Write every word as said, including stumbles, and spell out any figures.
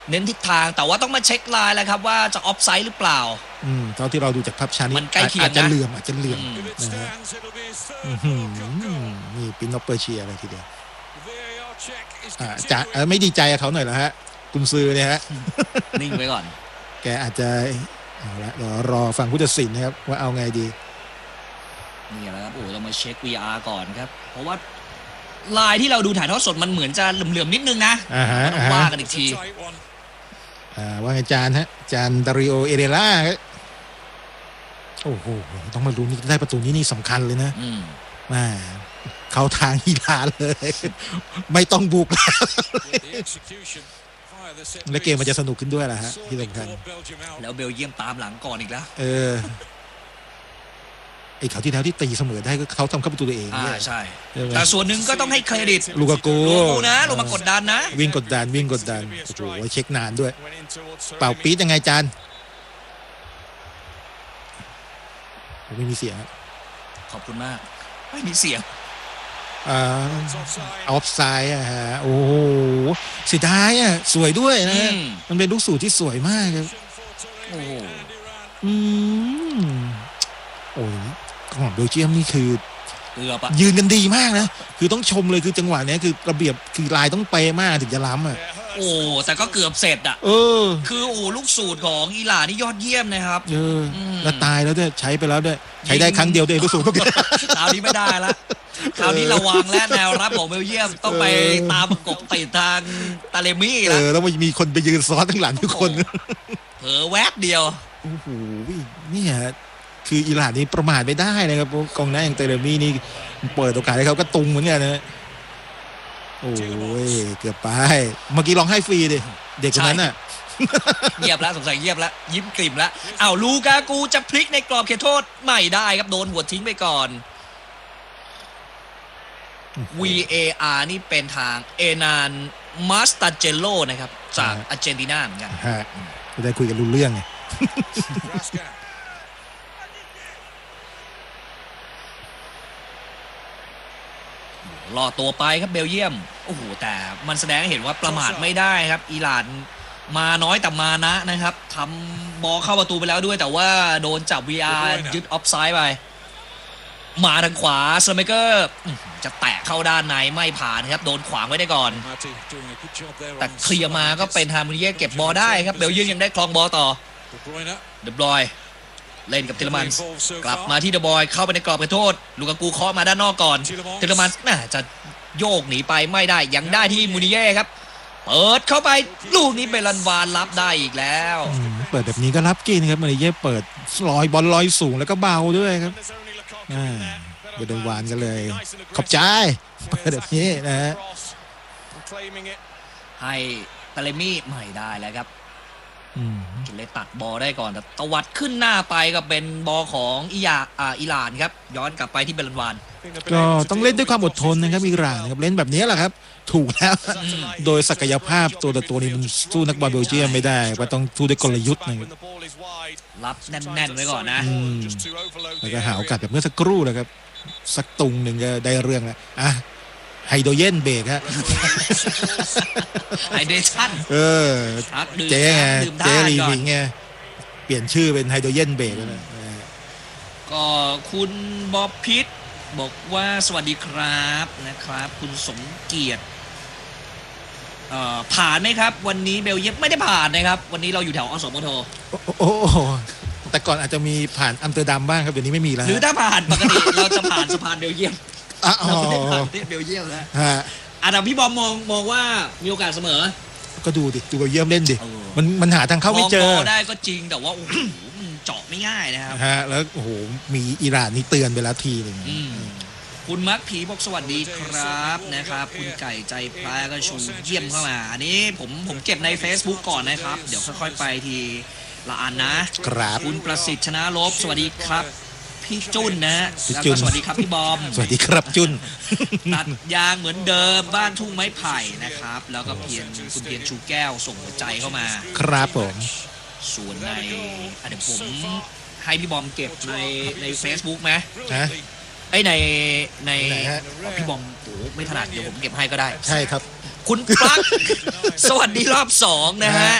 เน้นทิศทางแต่ว่าต้องมาเช็คไลน์แล้วครับว่าจะออฟไซด์หรือเปล่าอืมเท่าที่เราดูจากภาพช้านี้มันใกล้เคียงนะอาจจะเหลื่อมอาจจะเหลื่อมนะฮะนี่ปินอปเปอร์เชียอะไรทีเดียวอ่าจะไม่ดีใจกับเขาหน่อยเหรอฮะกุนซือเนี่ยฮะนิ่งไว้ก่อนแกอาจจะเอาละเดี๋ยวรอฟังผู้ตัดสินนะครับว่าเอาไงดีนี่แหละครับโอ้เรามาเช็ค วี อาร์ ก่อนครับเพราะว่าไลน์ที่เราดูถ่ายทอดสดมันเหมือนจะเหลื่อมๆนิดนึงนะต้องว่ากันอีกทีอ่าว่าไงจานฮะจานดาริโอเอเรล่าโอ้โหต้องมาลุ้นนี่ได้ประตูนี้นี่สำคัญเลยนะมาเข้าทางฮีลาเลยไม่ต้องบุกแล้วและเกมมันจะสนุกขึ้นด้วยแหละฮะที่สำคัญแล้วเบลเยียมตามหลังก่อนอีกแล้วเออไอ้เขาที่แล้วที่ตีเสมอได้ก็เขาทำเข้าประตูตัวเองอ่าใช่แต่ส่วนหนึ่งก็ต้องให้เครดิตลูกากูนะลงมากดดันนะวิ่งกดดันวิ่งกดดันโอ้โหเช็คนานด้วยเป่าปี๊ดยังไงจานไม่มีเสียงขอบคุณมากไม่มีเสียงอ่าออฟไซด์อะฮะโอ้โหเสียดายอะสวยด้วยนะมันเป็นลูกสูตรที่สวยมากครับโอ้โหอืมโอ้ยของเบลเยียมนี่คือเกือบอะยืนกันดีมากนะคือต้องชมเลยคือจังหวะนี้คือระเบียบคือลายต้องเป๊ะมากถึงจะล้ำอะโอ้แต่ก็เกือบเสร็จอะเออคือโอ้ลูกสูตรของอิหร่านนี่ยอดเยี่ยมนะครับเออแล้วตายแล้วด้วยใช้ไปแล้วด้วยใช้ได้ครั้งเดียวด้วยลูกสูตรก็คราวนี้ไม่ได้ละคราวนี้ระวังและแนวรับของเบลเยียมต้องไปตามประกบติดทางตาเลมี่แล้วเออแล้วมีคนไปยืนซ้อนทั้งหลังทุกคนเผลอแวบเดียวโอ้โหนี่ฮะคืออิหร่านนี่ประมาทไม่ได้นะครับกองหน้าอย่างเตเลมี่นี่เปิดโอกาสให้เขาก็ตุงเหมือนกันนะโอ้ยเกือบไปเมื่อกี้ร้องไห้ฟรีดิเด็กคนนั้นน่ะเงียบแล้วสงสัยเงียบแล้วยิ้มกลิ่มแล้วอ้าวลูกากูจะพลิกในกรอบเขตโทษไม่ได้ครับโดนหัวทิ้งไปก่อน วี เอ อาร์ นี่เป็นทางเอนานมาสตาเจโลนะครับจากอาร์เจนตินาเหมือนกันฮะจะได้คุยกันรู้เรื่องไงรอตัวไปครับเบลเยียมโอ้โหแต่มันแสดงให้เห็นว่าประมาทไม่ได้ครับอิหร่านมาน้อยแต่มานะนะครับทำบอลเข้าประตูไปแล้วด้วยแต่ว่าโดนจับ วี อาร์ ยึดออฟไซด์ไปมาทางขวาสเมเกอร์จะแตะเข้าด้านในไม่ผ่านครับโดนขวางไว้ได้ก่อนแต่เคลียร์มาก็เป็นทางมูนิเย่เก็บบอลได้ครับเบลเยียมยังได้ครองบอลต่อเดบรอยเล่นกับเทเลมันกลับมาที่เดบอยเข้าไปในกรอบเขตโทษลูกากูเคาะมาด้านนอกก่อนเทเลมันน่าจะโยกหนีไปไม่ได้ยังได้ที่มูนิเย่ครับเปิดเข้าไปลูกนี้เบลันวานรับได้อีกแล้วเปิดแบบนี้ก็รับกินครับมูนิเย่เปิดลอยบอลลอยสูงแล้วก็เบาด้วยครับเบลันวานกันเลยขอบใจเปิดแบบนี้นะฮะให้ตาเลมี่ไม่ได้แล้วครับเลยตัดบอลได้ก่อนแต่ตวัดขึ้นหน้าไปก็เป็นบอลของอิยาอ่าอิหร่านครับย้อนกลับไปที่เบลันวานก็ต้องเล่นด้วยความอดทนนะครับอิหร่านครับเล่นแบบนี้แหละครับถูกแล้วโดยศักยภาพตัวต่อตัวนี้มันสู้นักบอลเบลเยียมไม่ได้ก็ต้องสู้ด้วยกลยุทธ์นะครับรับแน่นๆไว้ก่อนนะแล้วก็หาโอกาสแบบเมื่อสักครู่นะครับสักตุงหนึ่งก็ได้เรื่องแล้วอ่ะไฮโดรเจนเบรกฮะไฮเดรชั่นเออเจ๊ไงเจ๊รีวิงไงเปลี่ยนชื่อเป็นไฮโดรเจนเบรกแล้วนะก็คุณบ๊อบพิทบอกว่าสวัสดีครับนะครับคุณสมเกียรติผ่านไหมครับวันนี้เบลเยียมไม่ได้ผ่านนะครับวันนี้เราอยู่แถวอสมทโอ้แต่ก่อนอาจจะมีผ่านอัมสเตอร์ดัมบ้างครับเดี๋ยวนี้ไม่มีแล้วหรือถ้าผ่านปกติเราจะผ่านสะพานเบลเยียมเราไม่ได้ผ่านประเทศเบลเยียมแล้วอ่ะแต่พี่บอมมองมองว่ามีโอกาสเสมอก็ดูดิดูเบลเยียมเล่นดิมันมันหาทางเข้าไม่เจอได้ก็จริงแต่ว่าโอ้โหเจาะไม่ง่ายนะครับฮะแล้วโอ้โหมีอิหร่านนี่เตือนไปแล้วทีนึงคุณมักผีบอกสวัสดีครับนะครับคุณไก่ใจพลายก็ชูเยี่ยมเข้ามาอันนี้ผมผมเก็บใน Facebook ก่อนนะครับเดี๋ยวค่อยๆไปทีละอันนะครับคุณประสิทธิ์ชนะลบสวัสดีครับพี่จุนนะแล้วก็สวัสดีครับพี่บอมสวัสดีครับจุนตัดยางเหมือนเดิมบ้านทุ่งไม้ไผ่นะครับแล้วก็เพียรคุณเพียรชูแก้วส่งหัวใจเข้ามาครับผมส่วนในเดี๋ยวผมให้พี่บอมเก็บในใน Facebook ไหมฮะไอ้ในในพี่บอมโอ้ไม่ถนัดเดี๋ยวผมเก็บให้ก็ได้ใช่ครับคุณปลั๊ก สวัสดีรอบสองนะฮะ